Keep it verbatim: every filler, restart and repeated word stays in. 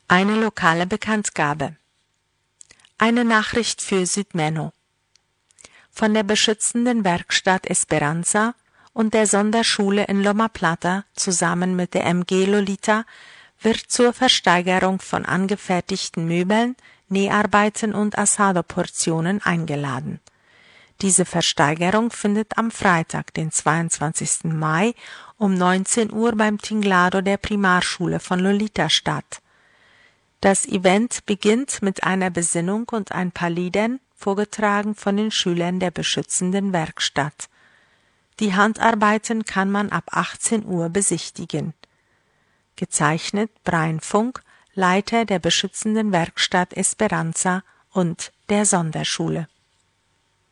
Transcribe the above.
Eine lokale Bekanntgabe. Eine Nachricht für Südmenno. Von der beschützenden Werkstatt Esperanza und der Sonderschule in Loma Plata zusammen mit der M G Lolita wird zur Versteigerung von angefertigten Möbeln, Näharbeiten und Asado-Portionen eingeladen. Diese Versteigerung findet am Freitag, den zweiundzwanzigsten Mai um neunzehn Uhr beim Tinglado der Primarschule von Lolita statt. Das Event beginnt mit einer Besinnung und ein paar Liedern, vorgetragen von den Schülern der beschützenden Werkstatt. Die Handarbeiten kann man ab achtzehn Uhr besichtigen. Gezeichnet Brian Funk, Leiter der beschützenden Werkstatt Esperanza und der Sonderschule.